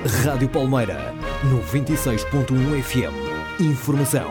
Rádio Palmeira, 96.1 FM. Informação.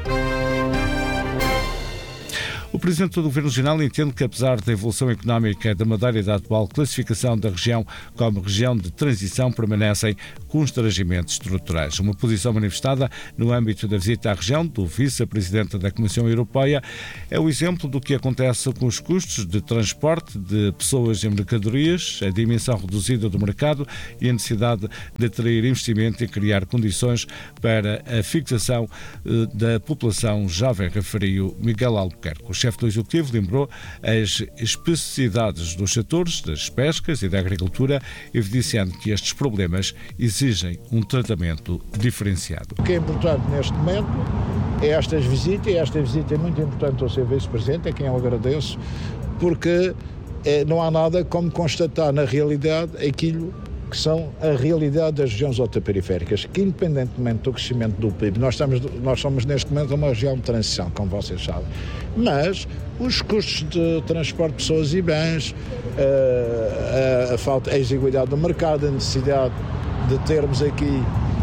O Presidente do Governo Regional entende que, apesar da evolução económica da Madeira e da atual classificação da região como região de transição, permanecem constrangimentos estruturais. Uma posição manifestada no âmbito da visita à região do Vice-Presidente da Comissão Europeia é o exemplo do que acontece com os custos de transporte de pessoas e mercadorias, a dimensão reduzida do mercado e a necessidade de atrair investimento e criar condições para a fixação da população jovem, referiu Miguel Albuquerque. O chefe do Executivo lembrou as especificidades dos setores das pescas e da agricultura, evidenciando que estes problemas exigem um tratamento diferenciado. O que é importante neste momento é estas visitas, e esta visita é muito importante ao seu Vice-Presidente, a quem eu agradeço, porque não há nada como constatar na realidade aquilo que são a realidade das regiões ultraperiféricas, que independentemente do crescimento do PIB, nós somos neste momento uma região de transição, como vocês sabem, mas os custos de transporte de pessoas e bens, a exiguidade do mercado, a necessidade de termos aqui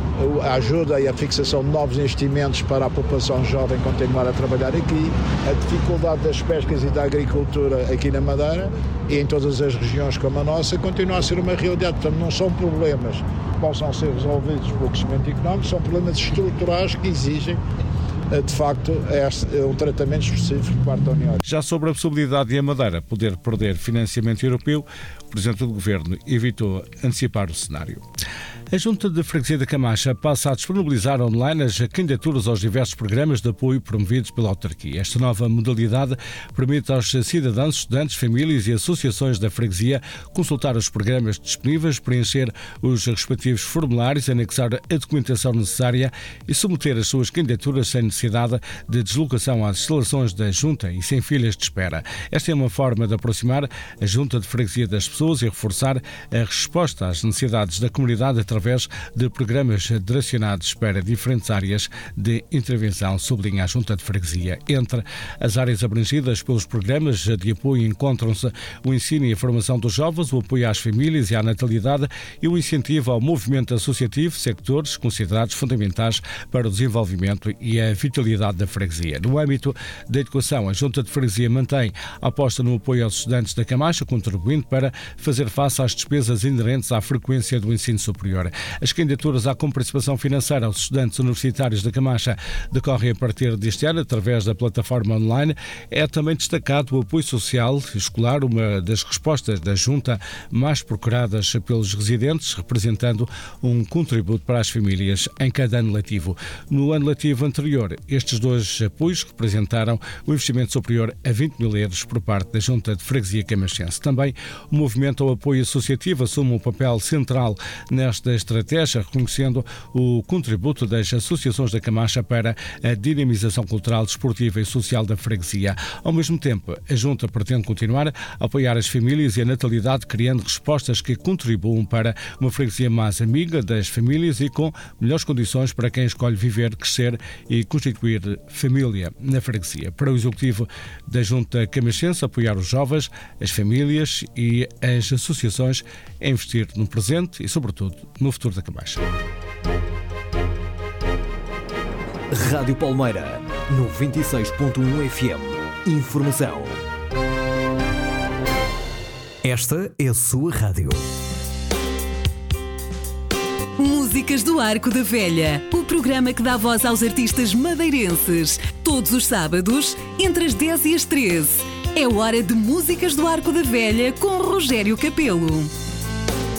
a ajuda e a fixação de novos investimentos para a população jovem continuar a trabalhar aqui, a dificuldade das pescas e da agricultura aqui na Madeira e em todas as regiões como a nossa, continua a ser uma realidade. Portanto, não são problemas que possam ser resolvidos pelo crescimento económico, são problemas estruturais que exigem, de facto, um tratamento específico por parte da União. Já sobre a possibilidade de a Madeira poder perder financiamento europeu, o Presidente do Governo evitou antecipar o cenário. A Junta de Freguesia da Camacha passa a disponibilizar online as candidaturas aos diversos programas de apoio promovidos pela autarquia. Esta nova modalidade permite aos cidadãos, estudantes, famílias e associações da freguesia consultar os programas disponíveis, preencher os respectivos formulários, anexar a documentação necessária e submeter as suas candidaturas sem necessidade de deslocação às instalações da Junta e sem filas de espera. Esta é uma forma de aproximar a Junta de Freguesia das pessoas e reforçar a resposta às necessidades da comunidade através de programas direcionados para diferentes áreas de intervenção, sublinha a Junta de Freguesia. Entre as áreas abrangidas pelos programas de apoio encontram-se o ensino e a formação dos jovens, o apoio às famílias e à natalidade e o incentivo ao movimento associativo, sectores considerados fundamentais para o desenvolvimento e a vitalidade da freguesia. No âmbito da educação, a Junta de Freguesia mantém a aposta no apoio aos estudantes da Camacha, contribuindo para fazer face às despesas inerentes à frequência do ensino superior. As candidaturas à comparticipação financeira aos estudantes universitários da Camacha decorrem a partir deste ano através da plataforma online. É também destacado o apoio social escolar, uma das respostas da Junta mais procuradas pelos residentes, representando um contributo para as famílias em cada ano letivo. No ano letivo anterior, estes dois apoios representaram um investimento superior a 20 mil euros por parte da Junta de Freguesia Camachense. Também o movimento ao apoio associativo assume um papel central nesta estratégia, reconhecendo o contributo das associações da Camacha para a dinamização cultural, desportiva e social da freguesia. Ao mesmo tempo, a Junta pretende continuar a apoiar as famílias e a natalidade, criando respostas que contribuam para uma freguesia mais amiga das famílias e com melhores condições para quem escolhe viver, crescer e constituir família na freguesia. Para o Executivo da Junta Camachense, apoiar os jovens, as famílias e as associações é investir no presente e, sobretudo, no futuro da Camacha. Rádio Palmeira, 96.1 FM. Informação. Esta é a sua rádio. Músicas do Arco da Velha, o programa que dá voz aos artistas madeirenses. Todos os sábados, entre as 10 e as 13. É hora de Músicas do Arco da Velha com Rogério Capelo.